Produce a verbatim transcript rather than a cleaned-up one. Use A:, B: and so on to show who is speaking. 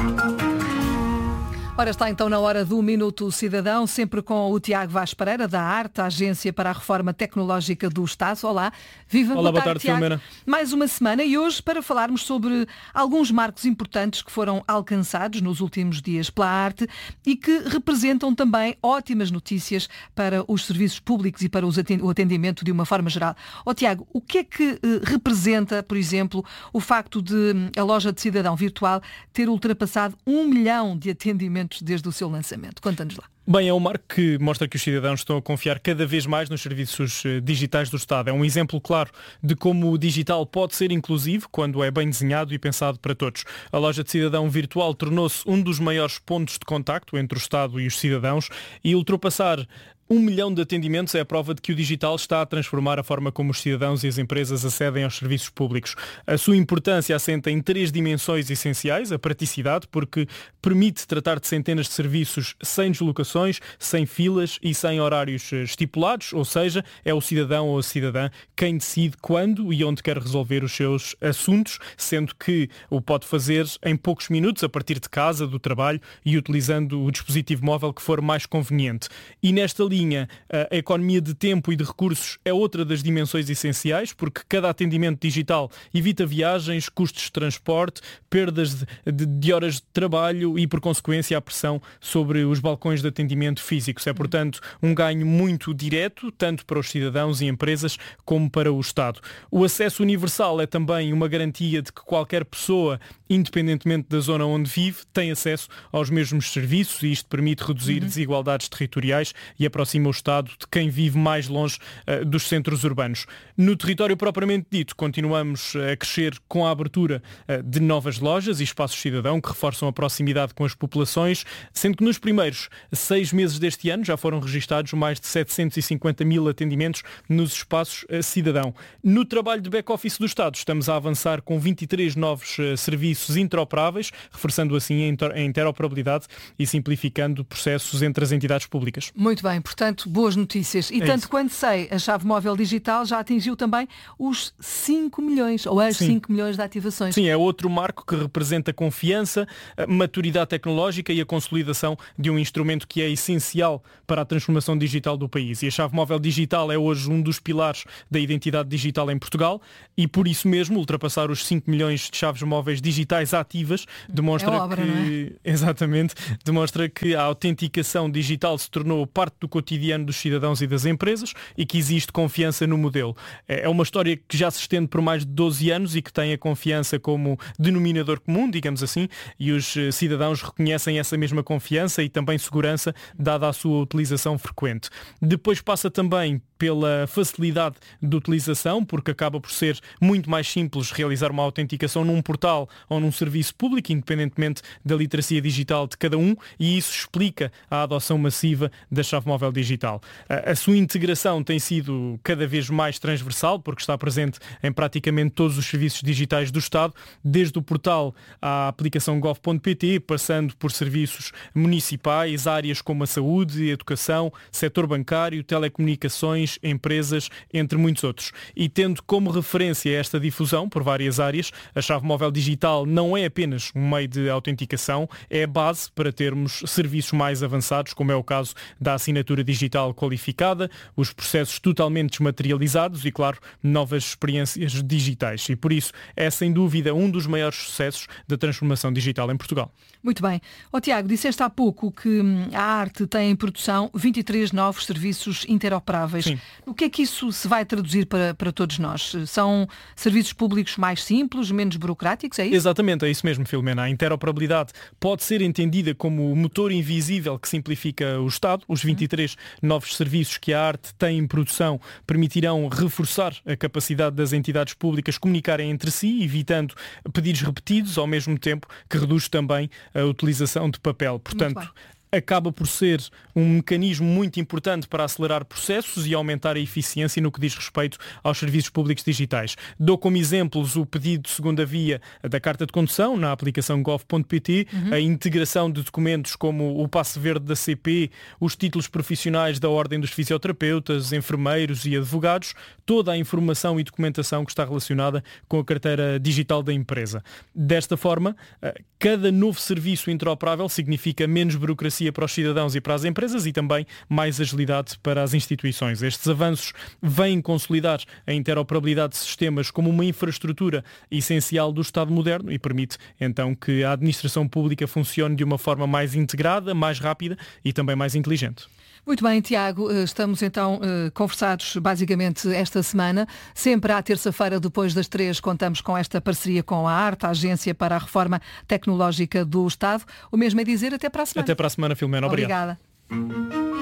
A: Ora, está então na hora do Minuto Cidadão, sempre com o Tiago Vaz Pereira, da ARTE, a Agência para a Reforma Tecnológica do Estado. Olá, viva,
B: Olá,
A: boa tarde,
B: Tiago.
A: Filomena. Mais uma semana e hoje para falarmos sobre alguns marcos importantes que foram alcançados nos últimos dias pela ARTE e que representam também ótimas notícias para os serviços públicos e para o atendimento de uma forma geral. Ó Tiago, o que é que eh, representa, por exemplo, o facto de a loja de cidadão virtual ter ultrapassado um milhão de atendimentos desde o seu lançamento? Conta-nos lá.
B: Bem, é um marco que mostra que os cidadãos estão a confiar cada vez mais nos serviços digitais do Estado. É um exemplo claro de como o digital pode ser inclusivo quando é bem desenhado e pensado para todos. A loja de cidadão virtual tornou-se um dos maiores pontos de contacto entre o Estado e os cidadãos e ultrapassar Um milhão de atendimentos é a prova de que o digital está a transformar a forma como os cidadãos e as empresas acedem aos serviços públicos. A sua importância assenta em três dimensões essenciais. A praticidade, porque permite tratar de centenas de serviços sem deslocações, sem filas e sem horários estipulados, ou seja, é o cidadão ou a cidadã quem decide quando e onde quer resolver os seus assuntos, sendo que o pode fazer em poucos minutos, a partir de casa, do trabalho e utilizando o dispositivo móvel que for mais conveniente. E nesta linha, a economia de tempo e de recursos é outra das dimensões essenciais, porque cada atendimento digital evita viagens, custos de transporte, perdas de, de, de horas de trabalho e, por consequência, a pressão sobre os balcões de atendimento físicos. É, portanto, um ganho muito direto, tanto para os cidadãos e empresas como para o Estado. O acesso universal é também uma garantia de que qualquer pessoa, independentemente da zona onde vive, tem acesso aos mesmos serviços e isto permite reduzir uhum. desigualdades territoriais e aproxima o Estado de quem vive mais longe uh, dos centros urbanos. No território propriamente dito, continuamos a crescer com a abertura uh, de novas lojas e espaços cidadão que reforçam a proximidade com as populações, sendo que nos primeiros seis meses deste ano já foram registados mais de setecentos e cinquenta mil atendimentos nos espaços uh, cidadão. No trabalho de back-office do Estado, estamos a avançar com vinte e três novos uh, serviços interoperáveis, reforçando assim a, inter- a interoperabilidade e simplificando processos entre as entidades públicas.
A: Muito bem, portanto, boas notícias. E
B: é
A: tanto
B: isso.
A: quanto sei, a chave móvel digital já atingiu também os cinco milhões, ou as
B: Sim.
A: cinco milhões de ativações.
B: Sim, é outro marco que representa confiança, a maturidade tecnológica e a consolidação de um instrumento que é essencial para a transformação digital do país. E a chave móvel digital é hoje um dos pilares da identidade digital em Portugal e, por isso mesmo, ultrapassar os cinco milhões de chaves móveis digitais ativas demonstra
A: é obra,
B: que...
A: não é?
B: Exatamente, demonstra que a autenticação digital se tornou parte do cotidiano dos cidadãos e das empresas e que existe confiança no modelo. É uma história que já se estende por mais de doze anos e que tem a confiança como denominador comum, digamos assim, e os cidadãos reconhecem essa mesma confiança e também segurança dada a sua utilização frequente. Depois passa também pela facilidade de utilização, porque acaba por ser muito mais simples realizar uma autenticação num portal ou num serviço público, independentemente da literacia digital de cada um, e isso explica a adoção massiva da chave móvel digital. A sua integração tem sido cada vez mais transversal, porque está presente em praticamente todos os serviços digitais do Estado, desde o portal à aplicação gov ponto pt, passando por serviços municipais, áreas como a saúde, a educação, setor bancário, telecomunicações, empresas, entre muitos outros. E tendo como referência esta difusão por várias áreas, a chave móvel digital não é apenas um meio de autenticação, é a base para termos serviços mais avançados, como é o caso da assinatura digital qualificada, os processos totalmente desmaterializados e, claro, novas experiências digitais. E por isso é sem dúvida um dos maiores sucessos da transformação digital em Portugal.
A: Muito bem. Ó Tiago, disseste há pouco que a ARTE tem em produção vinte e três novos serviços interoperáveis.
B: Sim.
A: O que é que isso se vai traduzir para, para todos nós? São serviços públicos mais simples, menos burocráticos, é isso?
B: Exatamente, é isso mesmo, Filomena. A interoperabilidade pode ser entendida como o motor invisível que simplifica o Estado. Os vinte e três uhum. novos serviços que a ARTE tem em produção permitirão reforçar a capacidade das entidades públicas comunicarem entre si, evitando pedidos repetidos, ao mesmo tempo que reduz também a utilização de papel. Portanto, acaba por ser um mecanismo muito importante para acelerar processos e aumentar a eficiência no que diz respeito aos serviços públicos digitais. Dou como exemplos o pedido de segunda via da carta de condução na aplicação gov ponto pt, uhum. a integração de documentos como o passe verde da C P, os títulos profissionais da Ordem dos Fisioterapeutas, enfermeiros e advogados, toda a informação e documentação que está relacionada com a carteira digital da empresa. Desta forma, cada novo serviço interoperável significa menos burocracia para os cidadãos e para as empresas e também mais agilidade para as instituições. Estes avanços vêm consolidar a interoperabilidade de sistemas como uma infraestrutura essencial do Estado moderno e permite então que a administração pública funcione de uma forma mais integrada, mais rápida e também mais inteligente.
A: Muito bem, Tiago, estamos então conversados basicamente esta semana. Sempre à terça-feira, depois das três, contamos com esta parceria com a ARTE, a Agência para a Reforma Tecnológica do Estado. O mesmo é dizer até para a semana.
B: Até para a semana, Filomena. Obrigado.
A: Obrigada.